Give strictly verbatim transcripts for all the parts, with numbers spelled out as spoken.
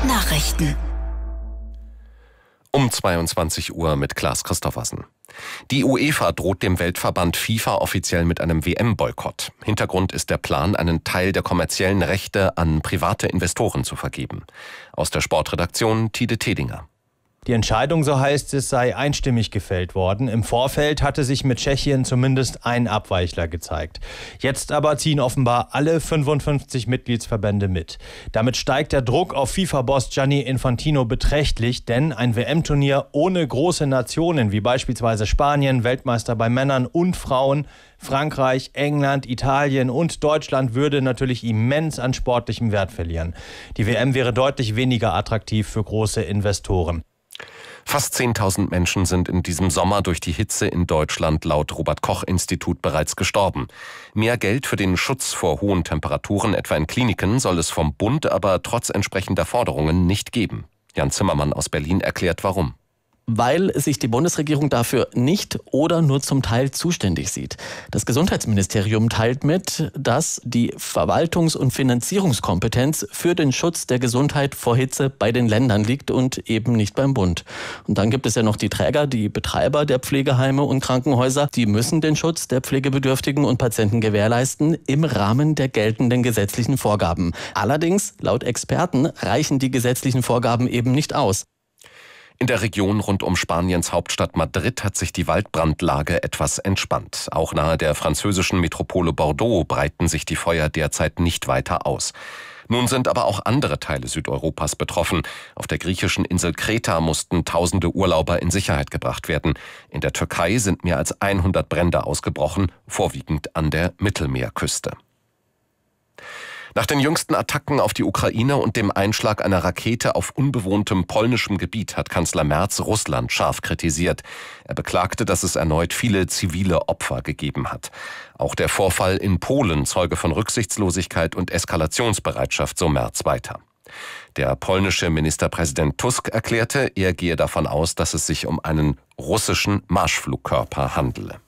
Nachrichten. Um zweiundzwanzig Uhr mit Klaas Christoffersen. Die UEFA droht dem Weltverband FIFA offiziell mit einem W M-Boykott. Hintergrund ist der Plan, einen Teil der kommerziellen Rechte an private Investoren zu vergeben. Aus der Sportredaktion Tide Tedinger. Die Entscheidung, so heißt es, sei einstimmig gefällt worden. Im Vorfeld hatte sich mit Tschechien zumindest ein Abweichler gezeigt. Jetzt aber ziehen offenbar alle fünfundfünfzig Mitgliedsverbände mit. Damit steigt der Druck auf FIFA-Boss Gianni Infantino beträchtlich, denn ein W M-Turnier ohne große Nationen wie beispielsweise Spanien, Weltmeister bei Männern und Frauen, Frankreich, England, Italien und Deutschland würde natürlich immens an sportlichem Wert verlieren. Die W M wäre deutlich weniger attraktiv für große Investoren. Fast zehntausend Menschen sind in diesem Sommer durch die Hitze in Deutschland laut Robert-Koch-Institut bereits gestorben. Mehr Geld für den Schutz vor hohen Temperaturen, etwa in Kliniken, soll es vom Bund aber trotz entsprechender Forderungen nicht geben. Jan Zimmermann aus Berlin erklärt, warum. Weil sich die Bundesregierung dafür nicht oder nur zum Teil zuständig sieht. Das Gesundheitsministerium teilt mit, dass die Verwaltungs- und Finanzierungskompetenz für den Schutz der Gesundheit vor Hitze bei den Ländern liegt und eben nicht beim Bund. Und dann gibt es ja noch die Träger, die Betreiber der Pflegeheime und Krankenhäuser. Die müssen den Schutz der Pflegebedürftigen und Patienten gewährleisten im Rahmen der geltenden gesetzlichen Vorgaben. Allerdings, laut Experten, reichen die gesetzlichen Vorgaben eben nicht aus. In der Region rund um Spaniens Hauptstadt Madrid hat sich die Waldbrandlage etwas entspannt. Auch nahe der französischen Metropole Bordeaux breiten sich die Feuer derzeit nicht weiter aus. Nun sind aber auch andere Teile Südeuropas betroffen. Auf der griechischen Insel Kreta mussten tausende Urlauber in Sicherheit gebracht werden. In der Türkei sind mehr als hundert Brände ausgebrochen, vorwiegend an der Mittelmeerküste. Nach den jüngsten Attacken auf die Ukraine und dem Einschlag einer Rakete auf unbewohntem polnischem Gebiet hat Kanzler Merz Russland scharf kritisiert. Er beklagte, dass es erneut viele zivile Opfer gegeben hat. Auch der Vorfall in Polen zeuge von Rücksichtslosigkeit und Eskalationsbereitschaft, so Merz weiter. Der polnische Ministerpräsident Tusk erklärte, er gehe davon aus, dass es sich um einen russischen Marschflugkörper handele.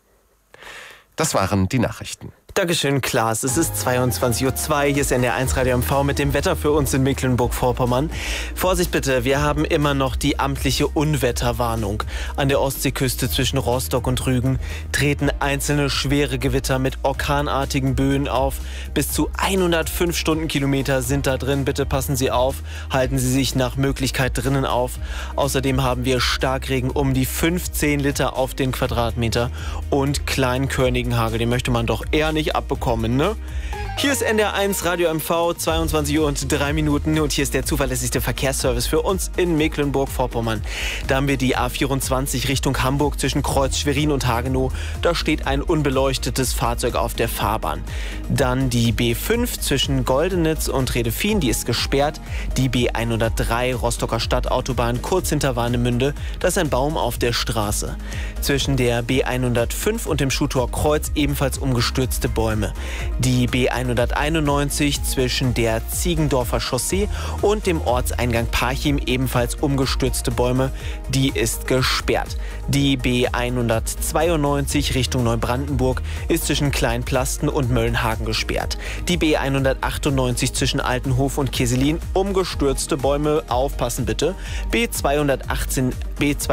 Das waren die Nachrichten. Dankeschön, Klaas. Es ist zweiundzwanzig Uhr zwei. Hier ist N D R eins Radio M V mit dem Wetter für uns in Mecklenburg-Vorpommern. Vorsicht bitte, wir haben immer noch die amtliche Unwetterwarnung. An der Ostseeküste zwischen Rostock und Rügen treten einzelne schwere Gewitter mit orkanartigen Böen auf. Bis zu hundertfünf Stundenkilometer sind da drin. Bitte passen Sie auf, halten Sie sich nach Möglichkeit drinnen auf. Außerdem haben wir Starkregen um die fünfzehn Liter auf den Quadratmeter und kleinkörnigen Hagel. Den möchte man doch eher nicht abbekommen, ne? Hier ist N D R eins Radio M V, zweiundzwanzig Uhr und drei Minuten und hier ist der zuverlässigste Verkehrsservice für uns in Mecklenburg-Vorpommern. Da haben wir die A vierundzwanzig Richtung Hamburg zwischen Kreuz Schwerin und Hagenow. Da steht ein unbeleuchtetes Fahrzeug auf der Fahrbahn. Dann die B fünf zwischen Goldenitz und Redefin, die ist gesperrt. Die B hundertdrei Rostocker Stadtautobahn kurz hinter Warnemünde, da ist ein Baum auf der Straße. Zwischen der B hundertfünf und dem Schuhtor Kreuz ebenfalls umgestürzte Bäume. Die B hunderteinundneunzig zwischen der Ziegendorfer Chaussee und dem Ortseingang Parchim ebenfalls umgestürzte Bäume, die ist gesperrt. Die B hundertzweiundneunzig Richtung Neubrandenburg ist zwischen Kleinplasten und Möllenhagen gesperrt. Die B hundertachtundneunzig zwischen Altenhof und Keselin, umgestürzte Bäume, aufpassen bitte. B zweihundertachtzehn, B